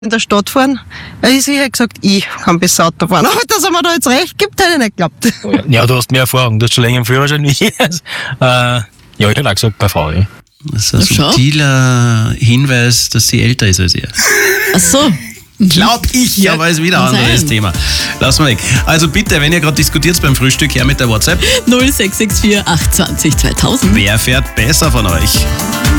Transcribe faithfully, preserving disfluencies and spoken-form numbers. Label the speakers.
Speaker 1: in der Stadt fahren. Weil ich sicher gesagt, ich kann besser Auto fahren. Aber dass er mir da jetzt recht gibt, hätte ich nicht geglaubt.
Speaker 2: Ja, du hast mehr Erfahrung, du hast schon länger im Führerschein wie ich. äh, ja, ich hätte auch gesagt, bei Frau. Ja.
Speaker 3: Das ist ein subtiler Hinweis, dass sie älter ist als ihr.
Speaker 4: Ach so.
Speaker 3: Glaub ich, ja, aber ist wieder ein anderes Thema. Lassen wir weg. Also bitte, wenn ihr gerade diskutiert beim Frühstück, her mit der WhatsApp.
Speaker 4: null sechs sechs vier acht zwei null zweitausend.
Speaker 3: Wer fährt besser von euch?